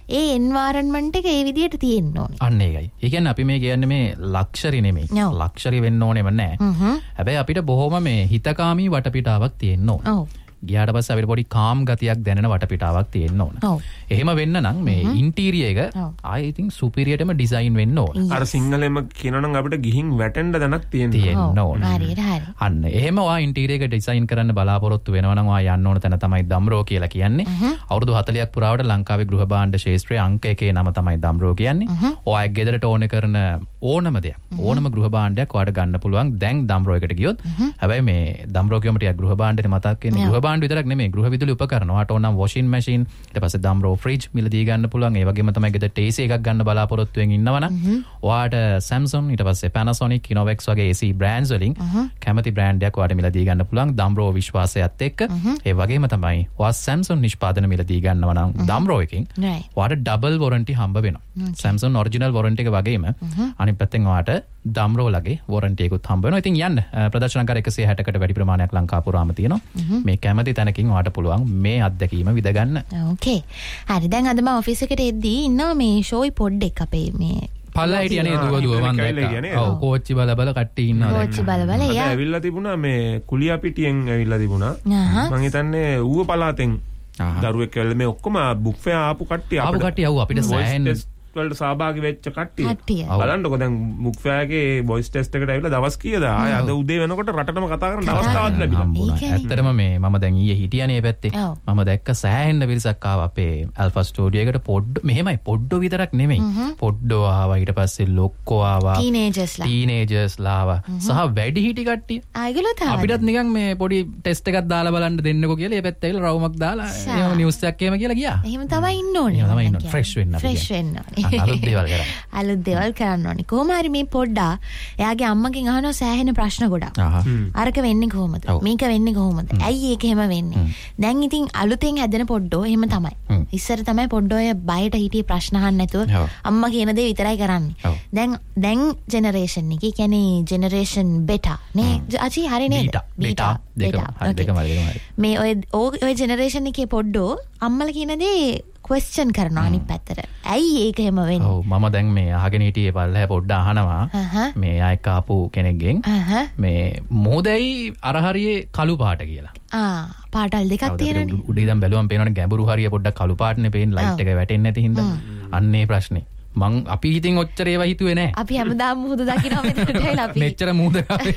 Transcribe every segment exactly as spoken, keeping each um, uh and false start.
ඒ environment එක ඒ විදිහට තියෙන්න ඕනේ. අන්න ඒකයි. ඒ කියන්නේ අපි මේ කියන්නේ මේ ලක්ෂරි නෙමෙයි. ලක්ෂරි වෙන්න ඕනෙම නැහැ. හැබැයි අපිට බොහොම මේ හිතකාමී වටපිටාවක් තියෙන්න ඕන. ඔව්. ගියාට පස්සේ අපිට පොඩි කාම් ගතියක් දැනෙන වටපිටාවක් තියෙන්න ඕන. ඔව්. එහෙම වෙන්න නම් මේ ඉන්ටීරියර් එක ආයි ඉතින් සුපිරියටම ඩිසයින් වෙන්න ඕන. අර සිංහලෙම කියනනම් අපිට ගිහින් වැටෙන්න දැනක් තියෙන්න ඕන. හරියට හරි. අන්න එහෙම ඔයා ඉන්ටීරියර් එක ඩිසයින් කරන්න බලාපොරොත්තු වෙනවා නම් ඔයා යන්න ඕන තැන තමයි දම්රෝ කියලා කියන්නේ. අවුරුදු හතලියක් පුරාවට ලංකාවේ ගෘහ භාණ්ඩ ශාස්ත්‍රයේ අංක එකේ නම තමයි දම්රෝ කියන්නේ. ඔයා ගෙදරට ඕන කරන ඕනම දෙයක් ඕනම ගෘහ භාණ්ඩයක් ඔයාට ගන්න පුළුවන් දැන් දම්රෝ එකට ගියොත්. හැබැයි මේ දම්රෝ කියම ටික ගෘහ භාණ්ඩේ මතක් වෙන්නේ ගෘහ භාණ්ඩ විතරක් නෙමෙයි ගෘහ විදුලි උපකරණ. ඔයාට ඕන නම් වොෂින් මැෂින් ඊට පස්සේ දම්රෝ ෆ්‍රිජ් මිලදී ගන්න පුළුවන්. ඒ වගේම තමයි ගෙදරට A C එකක් ගන්න බලාපොරොත්තු වෙමින් ඉන්නවනම් ඔයාට Samsung ඊට පස්සේ Panasonic Innovex වගේ A C brands වලින් කැමති බ්‍රෑන්ඩ් එකක් ඔයාට මිලදී ගන්න පුළුවන් දම්රෝ විශ්වාසයත් එක්ක. ඒ වගේම තමයි ඔයා Samsung නිෂ්පාදන මිලදී ගන්නවා නම් දම්රෝ එකෙන් ඔයාට ඩබල් වොරන්ටි හම්බ වෙනවා. Samsung ඔරිජිනල් වොරන්ටි එක වගේම අනිත් පැත්තෙන් ඔයාට දම්රෝ ලගේ වොරන්ටි එකකුත් හම්බ වෙනවා. ඉතින් යන්න ප්‍රදර්ශනකාර එකසිය හැටකට වැඩි ප්‍රමාණයක් ලංකා පුරාම තියෙනවා. මේ කැමති තැනකින් ඔයාට පුළුවන් මේ අත්දැකීම විඳ ගන්න. ඕකේ. හරි දැන් අද මම ඔෆිස් එකට එද්දී ඉන්නවා මේ ෂෝයි පොඩ් එක අපේ මේ පල්ලා හිටියනේ දුව දුව මන් දැක්කා. ඔව් කෝච්චි බල බල කට්ටිය ඉන්නවා දැන්. කෝච්චි බල බල එයා ඇවිල්ලා තිබුණා මේ කුලියා පිටියෙන් ඇවිල්ලා තිබුණා. මම හිතන්නේ ඌව පළාතෙන් දරුවෙක් ඇවිල්ලා මේ ඔක්කොම බුෆේ ආපු කට්ටිය අපිට ආපු කට්ටිය ආව අපිට සෑහෙන වලට සහභාගී වෙච්ච කට්ටිය. බලන්නකො දැන් බුක් ෆෙයාගේ වොයිස් ටෙස්ට් එකට ඇවිල්ලා දවස් කීයද? ආය අද උදේ වෙනකොට රටටම කතා කරන්න අවස්ථාවක් ලැබිලා. ඇත්තටම මේ මම දැන් ඊයේ හිටියානේ මේ පැත්තේ. මම දැක්ක සෑහෙන පිරිසක් ආවා අපේ ඇල්ෆා ස්ටුඩියෝ එකට. පොඩ්ඩ මෙහෙමයි පොඩ්ඩෝ විතරක් නෙමෙයි. පොඩ්ඩෝ ආවා ඊට පස්සේ ලොක්කෝ ආවා. ටීනේජර්ස්ලා. ටීනේජර්ස්ලා ආවා. සහ වැඩි හිටි කට්ටිය. ආයිගලෝ තමයි. අපිටත් නිකන් මේ පොඩි ටෙස්ට් එකක් දාලා බලන්න දෙන්නකෝ කියලා මේ පැත්තේ ඇවිල්ලා රවුමක් දාලා එහෙම නිවුස් එකක් එහෙම කියලා ගියා. එහෙම තමයි ඉන්න ඕනේ. එහෙම තමයි ඉන්න ඕනේ. ෆ්‍රෙෂ් වෙන්න. ෆ්‍රෙෂ් වෙන්න. අලුත් දේවල් කරන්න. අලුත් දේවල් කරන්න ඕනේ. කොහොම හරි මේ පොඩ්ඩා එයාගේ අම්මගෙන් අහනවා සෑහෙන ප්‍රශ්න ගොඩක්. අරක වෙන්නේ කොහොමද? මේක වෙන්නේ කොහොමද? ඇයි ඒක එහෙම වෙන්නේ? දැන් ඉතින් අලුතෙන් හැදෙන පොඩ්ඩෝ එහෙම තමයි. ඉස්සර තමයි පොඩ්ඩෝ අය බයට හිටියේ ප්‍රශ්න අහන්න නැතුව අම්මා කියන දේ විතරයි කරන්නේ. දැන් දැන් ජෙනරේෂන් එකේ කියන්නේ ජෙනරේෂන් බෙටා නේ? අචි හරි නේද? බීටා දෙකම දෙකම හරි. මේ ඔය ඔය ජෙනරේෂන් එකේ පොඩ්ඩෝ අම්මලා කියන දේ ක්වෙස්චන් කරනවා අනිත් පැත්තට. ඇයි ඒක එහෙම වෙන්නේ? ඔව් මම දැන් මේ අහගෙන හිටියේ පල්ලෙහා පොඩ්ඩ අහනවා. මේ ආයෙ කාපු කෙනෙක්ගෙන් මේ මොහොතයි අරහරියේ කළු පාට කියලා. ආ පාටල් දෙකක් තියෙනනේ. උඩ ඉඳන් බැලුවම පේනවනේ ගැඹුරු හරිය පොඩ්ඩක් කළු පාටනේ පේන්නේ ලයිට් එක වැටෙන්නේ නැති හින්දා. අන්නේ ප්‍රශ්නේ. මං අපි ඉතින් ඔච්චර ඒවා හිතුවේ නෑ. අපි හැමදාම මුහුද දකිනවා මෙතනට ඇවිල්ලා අපි. මෙච්චර මුහුද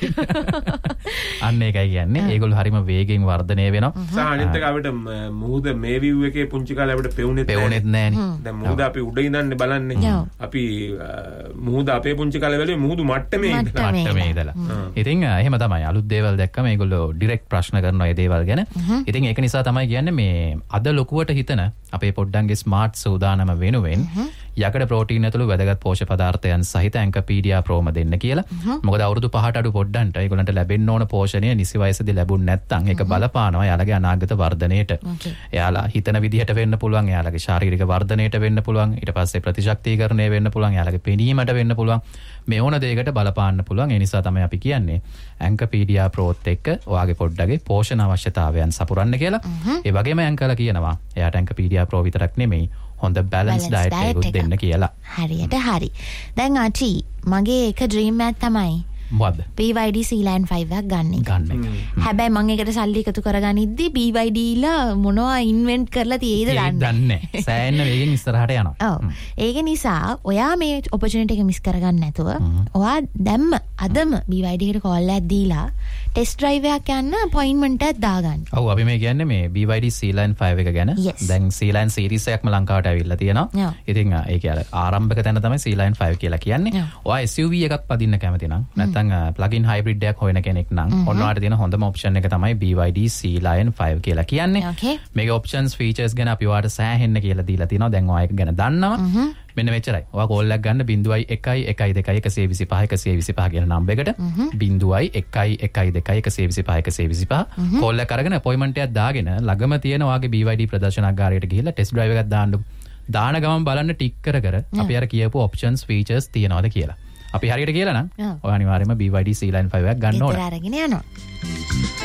අන්න ඒකයි කියන්නේ. ඒගොල්ලෝ හරිම වේගෙන් වර්ධනය වෙනවා. සහ අනිත් එක අපිට මුහුද මේ view එකේ පුංචි කාලේ අපිට පෙවුනෙත් පෙවුනෙත් නෑනේ. දැන් මුහුද අපි උඩ ඉඳන්නේ බලන්නේ. අපි මුහුද අපේ පුංචි කාලේ බැලුවේ මුහුදු මට්ටමේ ඉඳලා. මට්ටමේ ඉඳලා. ඉතින් එහෙම තමයි අලුත් දේවල් දැක්කම ඒගොල්ලෝ ඩිරෙක්ට් ප්‍රශ්න කරනවා ඒ දේවල් ගැන. ඉතින් ඒක නිසා තමයි කියන්නේ මේ අද ලොකුවට හිතන අපේ පොඩ්ඩන්ගේ ස්මාර්ට් සූදානම වෙනුවෙන් යකඩ ප්‍රෝටීන් ඇතුළු වැදගත් පෝෂක පදාර්ථයන් සහිත ඇන්කපීඩියා ප්‍රෝම දෙන්න කියලා. මොකද අවුරුදු පහට අඩු පොඩ්ඩන්ට ඒගොල්ලන්ට ලැබෙන්න ඕන පෝෂණය නිසි වයසේදී ලැබුණ නැත්නම් ඒක බලපානවා එයාලගේ අනාගත වර්ධනයට. එයාලා හිතන විදිහට වෙන්න පුළුවන්, එයාලගේ ශාරීරික වර්ධනයට වෙන්න පුළුවන්, ඊට පස්සේ ප්‍රතිශක්තිකරණය වෙන්න පුළුවන්, එයාලගේ පෙනීමට වෙන්න පුළුවන්. මේ ඕන දෙයකට බලපාන්න පුළුවන්. ඒ නිසා තමයි අපි කියන්නේ ඇන්කපීඩියා ප්‍රෝත් එක්ක ඔයාගේ පොඩ්ඩගේ පෝෂණ අවශ්‍යතාවයන් සපුරන්න කියලා. ඒ වගේම ඇන්කලා කියනවා එයාට ඇන්කපීඩියා ප්‍රෝ විතරක් නෙමෙයි හොඳ බැලන්ස් ඩයට් එකක් දෙන්න කියලා. හරියට හරි. දැන් ආචි මගේ එක ඩ්‍රීම් එකක් තමයි මොකද්ද? B Y D C-Line five එකක් ගන්න එක. ගන්න එක. හැබැයි මම ඒකට සල්ලි එකතු කරගනිද්දි B Y D ලා මොනවා ඉන්වෙන්ට් කරලා තියෙයිද දන්නේ නැහැ. සෑහෙන වේගෙන් ඉස්සරහට යනවා. ඔව්. ඒක නිසා ඔයා මේ ඔපචුනිටි එක මිස් කරගන්න නැතුව ඔයා දැම්ම අදම B Y D එකට කෝල් එකක් දීලා ටෙස්ට් ඩ්‍රයිව් එකක් යන්න අපොයින්ට්මන්ට් එකක් දාගන්න. ඔව් අපි මේ කියන්නේ මේ B Y D C-Line five එක ගැන. දැන් C-Line series එකක්ම ලංකාවට ඇවිල්ලා තියෙනවා. ඉතින් ඒ කියන්නේ ආරම්භක තැන තමයි C-Line five කියලා කියන්නේ. ඔයා S U V එකක් පදින්න කැමති නම් නැත්නම් plug-in hybrid එකක් හොයන කෙනෙක් නම් ඔන්න ඔයාලට තියෙන හොඳම ඔප්ෂන් එක තමයි B Y D C-Line five කියලා කියන්නේ. මේකේ ඔප්ෂන්ස් ෆීචර්ස් ගැන අපි ඔයාලට සෑහෙන්න කියලා දීලා තිනවා. දැන් ඔයා ඒක ගැන දන්නවා. මෙන්න මෙච්චරයි. ඔයා කෝල් එකක් ගන්න zero one one one two one two five one two five කියන නම්බර් එකට zero one one one two one two five one two five call එක අරගෙන අපොයින්ට්මන්ට් එකක් දාගෙන ළඟම තියෙන ඔයාගේ B Y D ප්‍රදර්ශනාගාරයට ගිහිල්ලා ටෙස්ට් ඩ්‍රයිව් එකක් දාන්න. දාන ගමන් බලන්න ටික් කර කර අපි අර කියපු ඔප්ෂන්ස් ෆීචර්ස් තියනවාද කියලා. අපි හරියට කියලා නම් ඔය අනිවාර්යයෙන්ම B Y D C-Line five එකක් ගන්න ඕන. ඒතර අරගෙන යනවා.